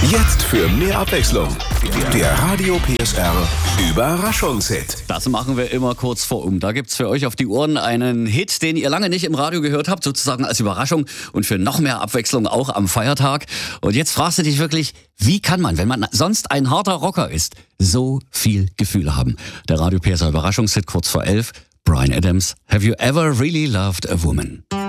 Jetzt für mehr Abwechslung. Der Radio PSR Überraschungshit. Das machen wir immer kurz vor um. Da gibt's für euch auf die Ohren einen Hit, den ihr lange nicht im Radio gehört habt, sozusagen als Überraschung und für noch mehr Abwechslung auch am Feiertag. Und jetzt fragst du dich wirklich, wie kann man, wenn man sonst ein harter Rocker ist, so viel Gefühle haben? Der Radio PSR Überraschungshit kurz vor 11. Bryan Adams, Have You Ever Really Loved a Woman?